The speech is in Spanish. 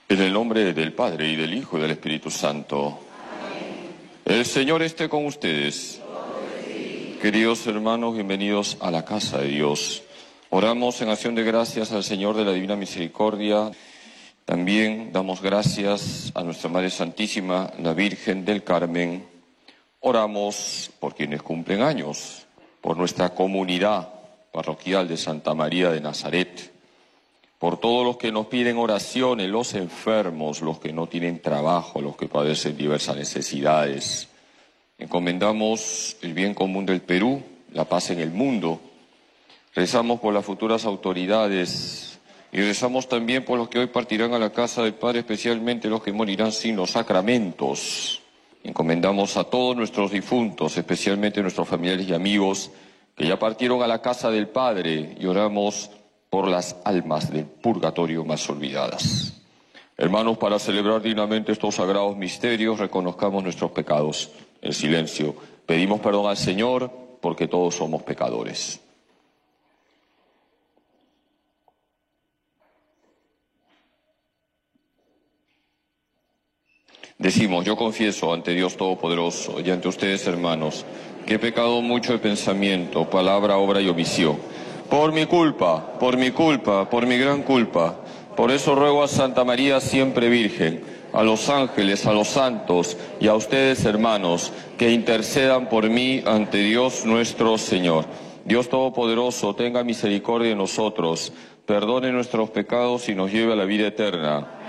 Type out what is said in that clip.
En el nombre del Padre, y del Hijo, y del Espíritu Santo. Amén. El Señor esté con ustedes. Queridos hermanos, bienvenidos a la casa de Dios. Oramos en acción de gracias al Señor de la Divina Misericordia. También damos gracias a nuestra Madre Santísima, la Virgen del Carmen. Oramos por quienes cumplen años, por nuestra comunidad parroquial de Santa María de Nazaret, por todos los que nos piden oraciones, los enfermos, los que no tienen trabajo, los que padecen diversas necesidades. Encomendamos el bien común del Perú, la paz en el mundo. Rezamos por las futuras autoridades y rezamos también por los que hoy partirán a la casa del Padre, especialmente los que morirán sin los sacramentos. Encomendamos a todos nuestros difuntos, especialmente nuestros familiares y amigos que ya partieron a la casa del Padre, y oramos por las almas del purgatorio más olvidadas. Hermanos, para celebrar dignamente estos sagrados misterios, reconozcamos nuestros pecados. En silencio, pedimos perdón al Señor, porque todos somos pecadores. Decimos: yo confieso ante Dios Todopoderoso y ante ustedes, hermanos, que he pecado mucho de pensamiento, palabra, obra y omisión. Por mi culpa, por mi gran culpa. Por eso ruego a Santa María siempre Virgen, a los ángeles, a los santos y a ustedes, hermanos, que intercedan por mí ante Dios nuestro Señor. Dios Todopoderoso, tenga misericordia de nosotros, perdone nuestros pecados y nos lleve a la vida eterna.